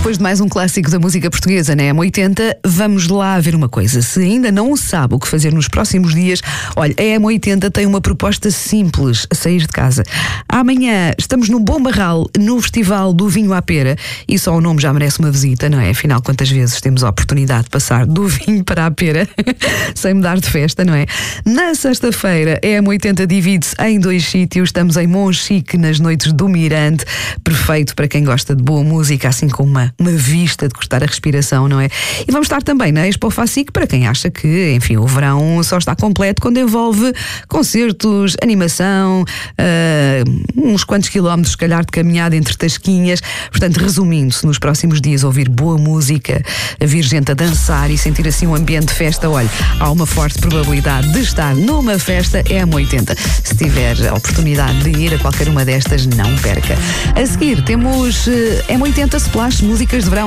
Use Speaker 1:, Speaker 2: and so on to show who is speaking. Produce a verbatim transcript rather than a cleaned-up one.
Speaker 1: Depois de mais um clássico da música portuguesa na M oitenta, vamos lá ver uma coisa. Se ainda não sabe o que fazer nos próximos dias, olha, a M oitenta tem uma proposta simples a sair de casa. Amanhã estamos no Bom Barral, no Festival do Vinho à Pera, e só o nome já merece uma visita, não é? Afinal, quantas vezes temos a oportunidade de passar do vinho para a pera sem mudar de festa, não é? Na sexta-feira, a M oitenta divide-se em dois sítios. Estamos em Monchique, nas noites do Mirante, perfeito para quem gosta de boa música, assim com uma, uma vista de cortar a respiração, não é? E vamos estar também na Expo Facic, para quem acha que, enfim, o verão só está completo quando envolve concertos, animação, uh, uns quantos quilómetros, se calhar, de caminhada entre tasquinhas. Portanto, resumindo-se, nos próximos dias ouvir boa música, vir gente a dançar e sentir assim um ambiente de festa, olha, há uma forte probabilidade de estar numa festa M oitenta. Se tiver a oportunidade de ir a qualquer uma destas, não perca. A seguir temos uh, M oitenta Splash, músicas de verão.